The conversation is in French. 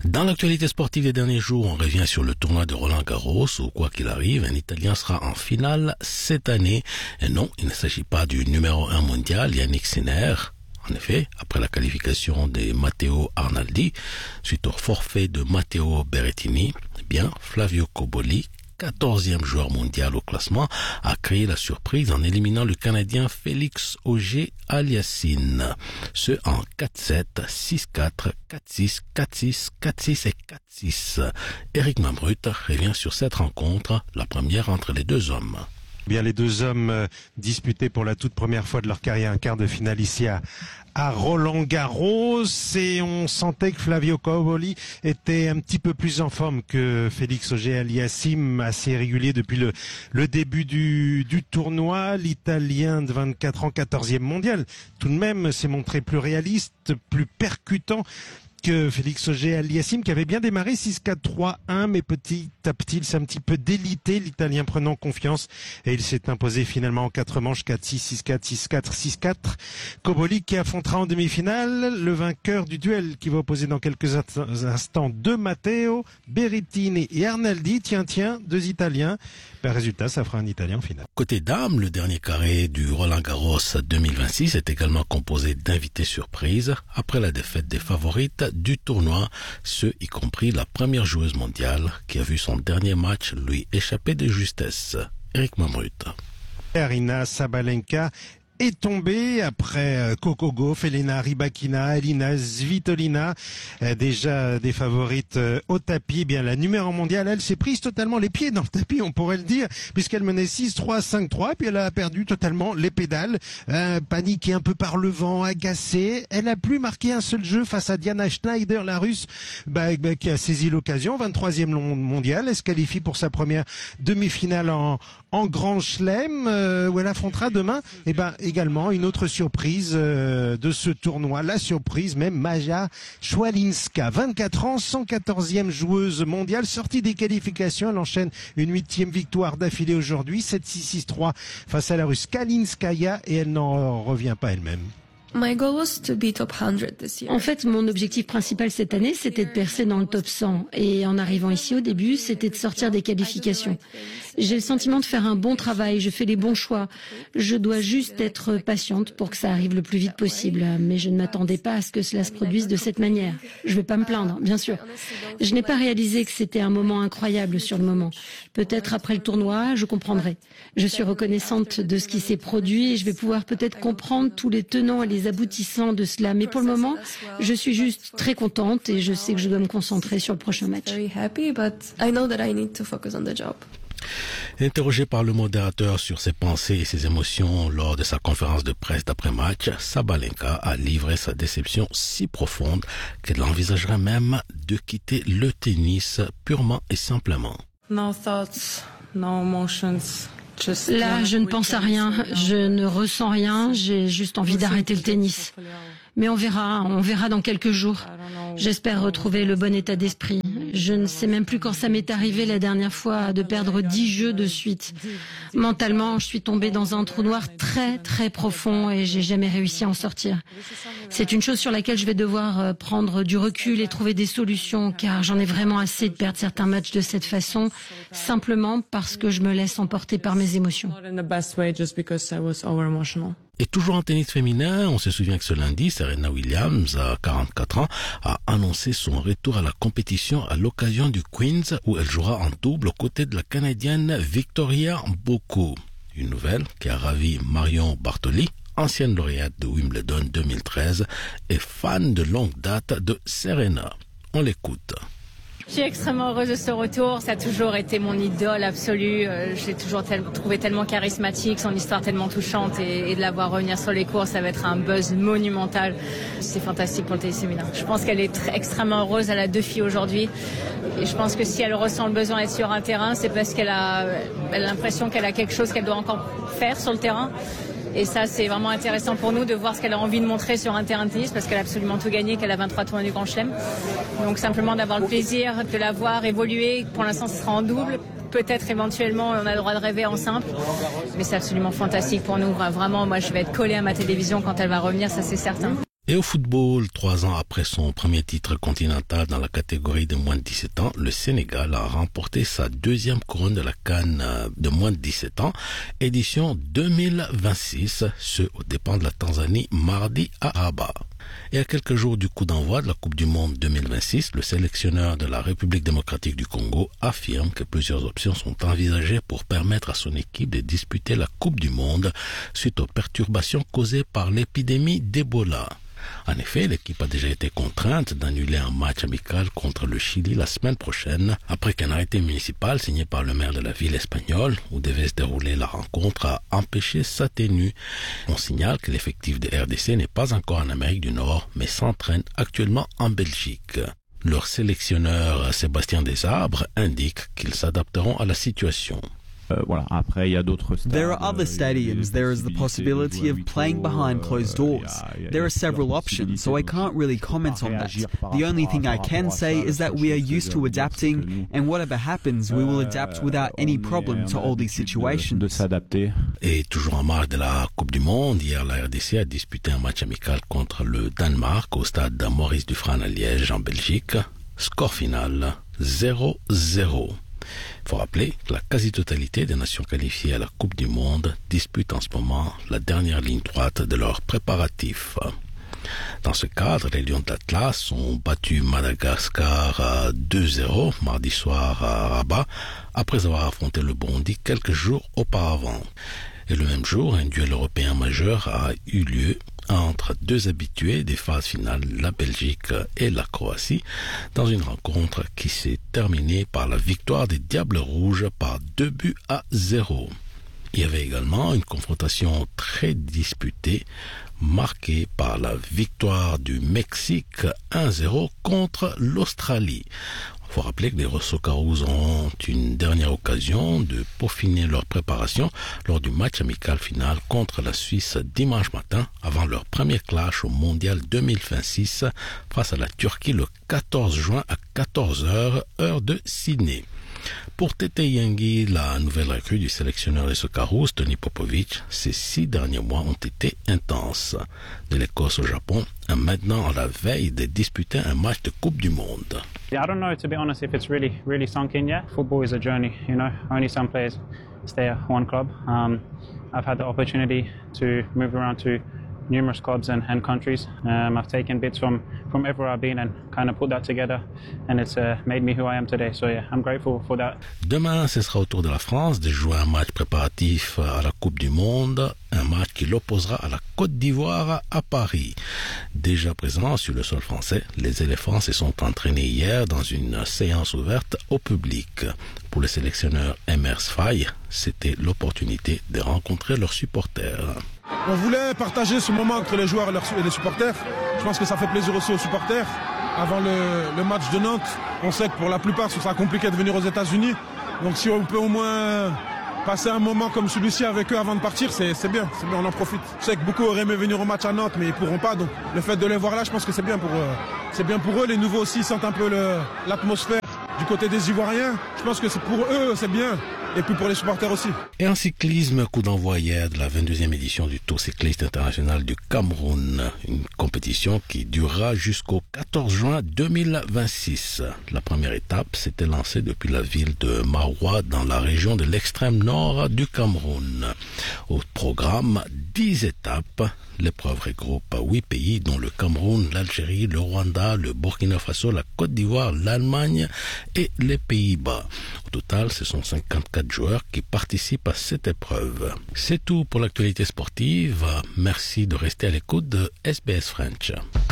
Dans l'actualité sportive des derniers jours, on revient sur le tournoi de Roland-Garros où, quoi qu'il arrive, un Italien sera en finale cette année. Et non, il ne s'agit pas du numéro 1 mondial, Yannick Sinner. En effet, après la qualification de Matteo Arnaldi, suite au forfait de Matteo Berrettini, eh bien, Flavio Cobolli, 14e joueur mondial au classement, a créé la surprise en éliminant le Canadien Félix Auger-Aliassime. Ce en 4-7, 6-4, 4-6, 4-6, 4-6 et 4-6. Éric Mamrut revient sur cette rencontre, la première entre les deux hommes. Bien, les deux hommes disputaient pour la toute première fois de leur carrière un quart de finale ici à Roland-Garros, et on sentait que Flavio Cobolli était un petit peu plus en forme que Félix Auger-Aliassime, assez régulier depuis le début du tournoi. L'Italien de 24 ans, 14e mondial, tout de même s'est montré plus réaliste, plus percutant que Félix Auger-Aliassime, qui avait bien démarré 6-4-3-1, mais petit à petit il s'est un petit peu délité, l'Italien prenant confiance, et il s'est imposé finalement en 4 manches, 4-6, 6-4, 6-4, 6-4. Cobolli qui affrontera en demi-finale le vainqueur du duel qui va opposer dans quelques instants deux Matteo Berrettini et Arnaldi. Tiens, deux Italiens. Résultat, ça fera un Italien en finale. Côté dames, le dernier carré du Roland-Garros 2026 est également composé d'invités surprises après la défaite des favorites du tournoi, ceux y compris la première joueuse mondiale qui a vu son dernier match lui échapper de justesse. Éric Mamrut. Aryna Sabalenka est tombée après Coco Gauff, Elena Rybakina, Elina Svitolina, déjà des favorites au tapis. Eh bien, la numéro mondiale, elle s'est prise totalement les pieds dans le tapis, on pourrait le dire, puisqu'elle menait 6-3, 5-3, puis elle a perdu totalement les pédales, paniquée un peu par le vent, agacée. Elle n'a plus marqué un seul jeu face à Diana Schneider, la Russe, qui a saisi l'occasion. 23e mondiale, elle se qualifie pour sa première demi-finale en Grand Chelem, où elle affrontera demain, également une autre surprise de ce tournoi, la surprise même, Maja Swialinska, 24 ans, 114e joueuse mondiale, sortie des qualifications, elle enchaîne une 8e victoire d'affilée aujourd'hui, 7-6-6-3 face à la Russe Kalinskaya, et elle n'en revient pas elle-même. En fait, mon objectif principal cette année, c'était de percer dans le top 100. Et en arrivant ici au début, c'était de sortir des qualifications. J'ai le sentiment de faire un bon travail, je fais les bons choix. Je dois juste être patiente pour que ça arrive le plus vite possible. Mais je ne m'attendais pas à ce que cela se produise de cette manière. Je ne vais pas me plaindre, bien sûr. Je n'ai pas réalisé que c'était un moment incroyable sur le moment. Peut-être après le tournoi, je comprendrai. Je suis reconnaissante de ce qui s'est produit et je vais pouvoir peut-être comprendre tous les tenants et les aboutissants de cela. Mais pour le moment, je suis juste très contente et je sais que je dois me concentrer sur le prochain match. Interrogé par le modérateur sur ses pensées et ses émotions lors de sa conférence de presse d'après-match, Sabalenka a livré sa déception si profonde qu'elle envisagerait même de quitter le tennis purement et simplement. Là, je ne pense à rien, je ne ressens rien, j'ai juste envie d'arrêter le tennis. Mais on verra dans quelques jours. J'espère retrouver le bon état d'esprit. Je ne sais même plus quand ça m'est arrivé la dernière fois de perdre 10 jeux de suite. Mentalement, je suis tombée dans un trou noir très très profond et j'ai jamais réussi à en sortir. C'est une chose sur laquelle je vais devoir prendre du recul et trouver des solutions, car j'en ai vraiment assez de perdre certains matchs de cette façon, simplement parce que je me laisse emporter par mes émotions. Et toujours en tennis féminin, on se souvient que ce lundi, Serena Williams, à 44 ans, a annoncé son retour à la compétition à l'occasion du Queen's, où elle jouera en double aux côtés de la Canadienne Victoria Mboko. Une nouvelle qui a ravi Marion Bartoli, ancienne lauréate de Wimbledon 2013 et fan de longue date de Serena. On l'écoute. Je suis extrêmement heureuse de ce retour, ça a toujours été mon idole absolue, je l'ai toujours trouvé tellement charismatique, son histoire tellement touchante et de la voir revenir sur les cours, ça va être un buzz monumental. C'est fantastique pour le tennis féminin. Je pense qu'elle est extrêmement heureuse, elle a 2 filles aujourd'hui et je pense que si elle ressent le besoin d'être sur un terrain, c'est parce qu'elle a l'impression qu'elle a quelque chose qu'elle doit encore faire sur le terrain. Et ça, c'est vraiment intéressant pour nous de voir ce qu'elle a envie de montrer sur un terrain de tennis parce qu'elle a absolument tout gagné, qu'elle a 23 tournois du Grand Chelem. Donc simplement d'avoir le plaisir de la voir évoluer. Pour l'instant, ce sera en double. Peut-être éventuellement, on a le droit de rêver en simple. Mais c'est absolument fantastique pour nous. Vraiment, moi, je vais être collée à ma télévision quand elle va revenir, ça c'est certain. Et au football, 3 ans après son premier titre continental dans la catégorie de moins de 17 ans, le Sénégal a remporté sa deuxième couronne de la CAN de moins de 17 ans, édition 2026, ce aux dépens de la Tanzanie, mardi à Rabat. Et à quelques jours du coup d'envoi de la Coupe du Monde 2026, le sélectionneur de la République démocratique du Congo affirme que plusieurs options sont envisagées pour permettre à son équipe de disputer la Coupe du Monde suite aux perturbations causées par l'épidémie d'Ebola. En effet, l'équipe a déjà été contrainte d'annuler un match amical contre le Chili la semaine prochaine, après qu'un arrêté municipal signé par le maire de la ville espagnole, où devait se dérouler la rencontre, a empêché sa tenue. On signale que l'effectif de RDC n'est pas encore en Amérique du Nord, mais s'entraîne actuellement en Belgique. Leur sélectionneur Sébastien Desarbres indique qu'ils s'adapteront à la situation. Voilà. Après, il y a d'autres stades. There are other stadiums. There is the possibility of playing behind closed doors. There are several options, so I can't really comment on that. The only thing I can say is that we are used to adapting, and whatever happens, we will adapt without any problem to all these situations. De s'adapter. Et toujours en marge de la Coupe du Monde, hier la RDC a disputé un match amical contre le Danemark au stade Maurice Dufresne à Liège en Belgique. Score final 0-0. Il faut rappeler que la quasi-totalité des nations qualifiées à la Coupe du Monde disputent en ce moment la dernière ligne droite de leurs préparatifs. Dans ce cadre, les Lions de l'Atlas ont battu Madagascar 2-0 mardi soir à Rabat, après avoir affronté le Burundi quelques jours auparavant. Et le même jour, un duel européen majeur a eu lieu entre deux habitués des phases finales, la Belgique et la Croatie, dans une rencontre qui s'est terminée par la victoire des Diables Rouges par 2-0. Il y avait également une confrontation très disputée, marquée par la victoire du Mexique 1-0 contre l'Australie. Il faut rappeler que les Socceroos auront une dernière occasion de peaufiner leur préparation lors du match amical final contre la Suisse dimanche matin, avant leur premier clash au Mondial 2026 face à la Turquie le 14 juin à 14h, heure de Sydney. Pour Tete Yengi, la nouvelle recrue du sélectionneur des Socceroos, Tony Popovic, ces 6 derniers mois ont été intenses. De l'Écosse au Japon, maintenant à la veille de disputer un match de Coupe du Monde. Yeah, I don't know, to be honest, if it's really sunk in yet. Football is a journey, you know. Only some players stay at one club. I've had the opportunity to move around to numerous clubs and countries. I've taken bits from everywhere I've been and kind of put that together, and it's made me who I am today. So yeah, I'm grateful for that. Demain, ce sera au tour de la France de jouer un match préparatif à la Coupe du Monde, un match qui l'opposera à la Côte d'Ivoire à Paris. Déjà présents sur le sol français, les éléphants se sont entraînés hier dans une séance ouverte au public. Pour le sélectionneur Emers Faye, c'était l'opportunité de rencontrer leurs supporters. On voulait partager ce moment entre les joueurs et les supporters. Je pense que ça fait plaisir aussi aux supporters. Avant le match de Nantes, on sait que pour la plupart, ce sera compliqué de venir aux États-Unis. Donc si on peut au moins passer un moment comme celui-ci avec eux avant de partir, c'est bien, on en profite. Je sais que beaucoup auraient aimé venir au match à Nantes, mais ils ne pourront pas. Donc le fait de les voir là, je pense que c'est bien pour eux. C'est bien pour eux. Les nouveaux aussi sentent un peu l'atmosphère du côté des Ivoiriens. Je pense que pour eux, c'est bien. Et puis pour les supporters aussi. Et en cyclisme, coup d'envoi hier de la 22e édition du Tour cycliste international du Cameroun. Une compétition qui durera jusqu'au 14 juin 2026. La première étape s'était lancée depuis la ville de Maroua dans la région de l'extrême nord du Cameroun. Au programme, 10 étapes. L'épreuve regroupe 8 pays dont le Cameroun, l'Algérie, le Rwanda, le Burkina Faso, la Côte d'Ivoire, l'Allemagne et les Pays-Bas. Au total, ce sont 54 joueurs qui participent à cette épreuve. C'est tout pour l'actualité sportive. Merci de rester à l'écoute de SBS French.